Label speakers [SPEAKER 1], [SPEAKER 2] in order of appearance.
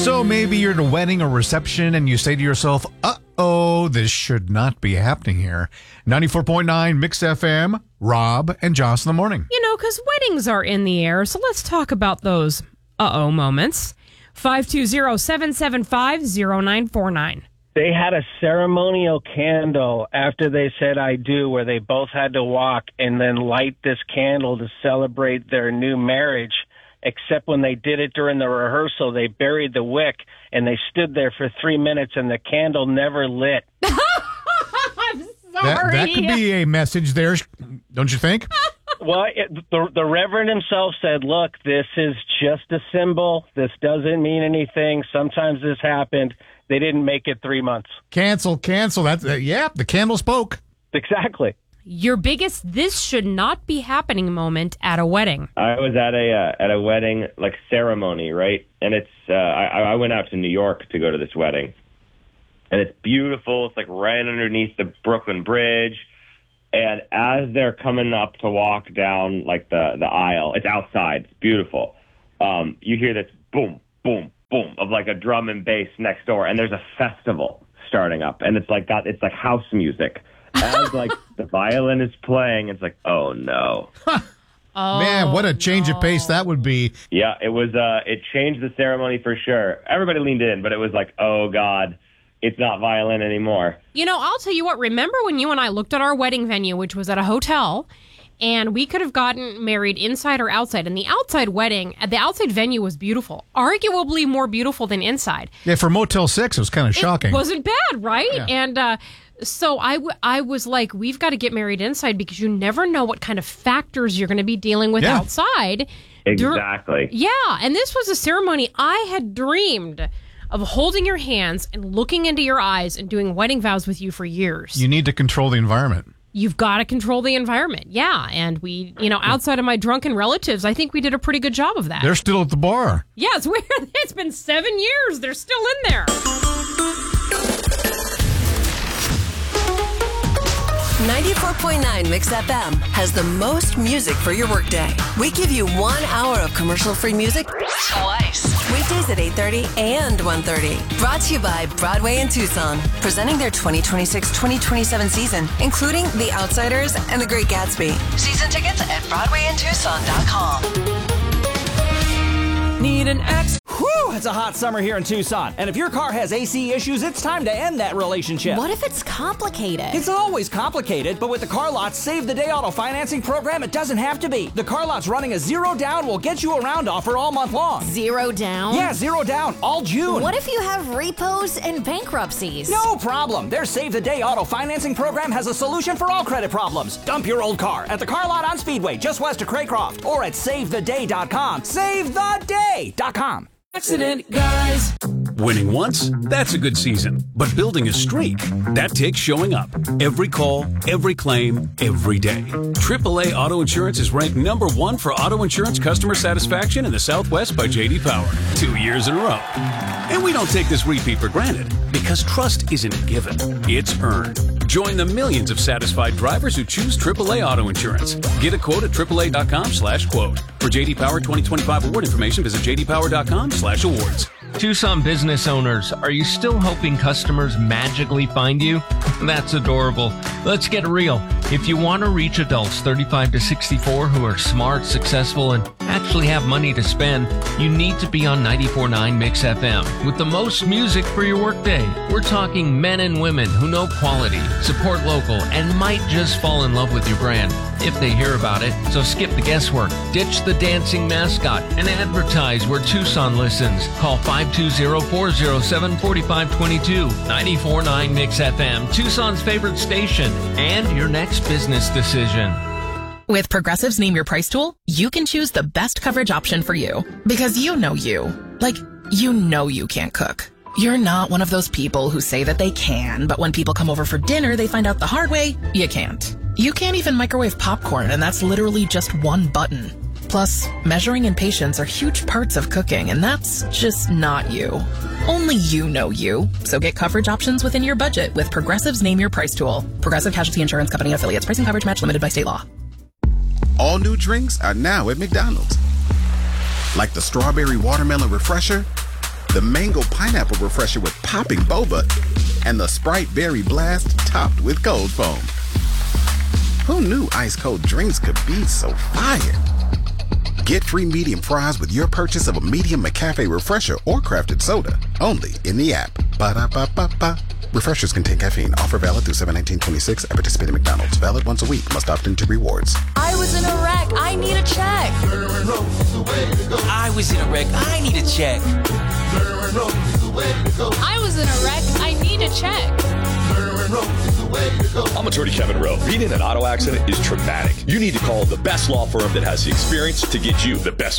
[SPEAKER 1] So maybe you're at a wedding or reception and you say to yourself, uh-oh, this should not be happening here. 94.9 Mix FM, Rob and Joss in the morning.
[SPEAKER 2] You know, because weddings are in the air, so let's talk about those uh-oh moments. 520-775-0949.
[SPEAKER 3] They had a ceremonial candle after they said I do, where they both had to walk and then light this candle to celebrate their new marriage. Except when they did it during the rehearsal, they buried the wick and they stood there for 3 minutes and the candle never lit.
[SPEAKER 2] I'm sorry.
[SPEAKER 1] That could be a message there, don't you think?
[SPEAKER 3] Well, the Reverend himself said, look, this is just a symbol. This doesn't mean anything. Sometimes this happened. They didn't make it 3 months.
[SPEAKER 1] Cancel. That's the candle spoke.
[SPEAKER 3] Exactly.
[SPEAKER 2] Your biggest "this should not be happening" moment at a wedding.
[SPEAKER 4] I was at a wedding, like, ceremony, right? And it's I went out to New York to go to this wedding. And it's beautiful. It's like right underneath the Brooklyn Bridge. And as they're coming up to walk down, like, the aisle, it's outside. It's beautiful. You hear this boom, boom, boom of, like, a drum and bass next door. And there's a festival starting up. And it's like house music. As, like, the violin is playing, it's like, oh, no.
[SPEAKER 2] Oh,
[SPEAKER 1] man, what a change of pace that would be.
[SPEAKER 4] Yeah, it was. It changed the ceremony for sure. Everybody leaned in, but it was like, oh, God, it's not violin anymore.
[SPEAKER 2] You know, I'll tell you what, remember when you and I looked at our wedding venue, which was at a hotel, and we could have gotten married inside or outside, and the outside venue was beautiful, arguably more beautiful than inside.
[SPEAKER 1] Yeah, for Motel 6, it was kind of shocking.
[SPEAKER 2] It wasn't bad, right?
[SPEAKER 1] Yeah.
[SPEAKER 2] And so I was like, we've got to get married inside because you never know what kind of factors you're going to be dealing with outside.
[SPEAKER 4] Exactly.
[SPEAKER 2] Yeah, and this was a ceremony I had dreamed of holding your hands and looking into your eyes and doing wedding vows with you for years.
[SPEAKER 1] You need to control the environment.
[SPEAKER 2] You've got to control the environment. Yeah, and we, outside of my drunken relatives, I think we did a pretty good job of that.
[SPEAKER 1] They're still at the bar.
[SPEAKER 2] Yeah, it's weird. It's been 7 years. They're still in there.
[SPEAKER 5] 94.9 Mix FM has the most music for your workday. We give you 1 hour of commercial-free music twice. Weekdays at 8:30 and 1:30. Brought to you by Broadway in Tucson, presenting their 2026-2027 season, including The Outsiders and The Great Gatsby. Season tickets at BroadwayInTucson.com.
[SPEAKER 6] Need an ex? Whew, it's a hot summer here in Tucson. And if your car has AC issues, it's time to end that relationship.
[SPEAKER 7] What if it's complicated?
[SPEAKER 6] It's always complicated, but with the Car Lot's Save the Day auto financing program, it doesn't have to be. The Car Lot's running a zero down will get you around offer all month long.
[SPEAKER 7] Zero down?
[SPEAKER 6] Yeah, zero down, all June.
[SPEAKER 7] What if you have repos and bankruptcies?
[SPEAKER 6] No problem. Their Save the Day auto financing program has a solution for all credit problems. Dump your old car at the Car Lot on Speedway, just west of Craycroft, or at SaveTheDay.com. SaveTheDay.com.
[SPEAKER 8] Accident, guys. Winning once, that's a good season. But building a streak, that takes showing up. Every call, every claim, every day. AAA Auto Insurance is ranked #1 for auto insurance customer satisfaction in the Southwest by J.D. Power. 2 years in a row. And we don't take this repeat for granted, because trust isn't a given, it's earned. Join the millions of satisfied drivers who choose AAA Auto Insurance. Get a quote at AAA.com/quote. For J.D. Power 2025 award information, visit JDPower.com/awards.
[SPEAKER 9] Tucson business owners, are you still hoping customers magically find you? That's adorable. Let's get real. If you want to reach adults 35 to 64 who are smart, successful, and actually have money to spend, you need to be on 94.9 Mix FM with the most music for your workday. We're talking men and women who know quality, support local, and might just fall in love with your brand if they hear about it. So skip the guesswork, ditch the dancing mascot, and advertise where Tucson listens. Call 520-407-4522. 94.9 Mix FM, Tucson's favorite station, and your next business decision.
[SPEAKER 10] With Progressive's Name Your Price tool, you can choose the best coverage option for you. Because you know you. Like, you know you can't cook. You're not one of those people who say that they can, but when people come over for dinner, they find out the hard way, you can't. You can't even microwave popcorn, and that's literally just one button. Plus, measuring and patience are huge parts of cooking, and that's just not you. Only you know you. So get coverage options within your budget with Progressive's Name Your Price tool. Progressive Casualty Insurance Company affiliates. Pricing coverage match limited by state law.
[SPEAKER 11] All new drinks are now at McDonald's. Like the strawberry watermelon refresher the Mango Pineapple Refresher with popping boba, and the Sprite Berry Blast topped with cold foam. Who knew ice-cold drinks could be so fire? Get free medium fries with your purchase of a medium McCafe Refresher or crafted soda, only in the app. Ba-da-ba-ba-ba. Refreshers contain caffeine. Offer valid through 7/19/26 at participating McDonald's. Valid once a week. Must opt into rewards.
[SPEAKER 12] I was in a wreck. I need a check.
[SPEAKER 13] I was in a wreck. I need a check.
[SPEAKER 12] I was in a wreck. I need a check.
[SPEAKER 14] I'm attorney Kevin Rowe. Being in an auto accident is traumatic. You need to call the best law firm that has the experience to get you the best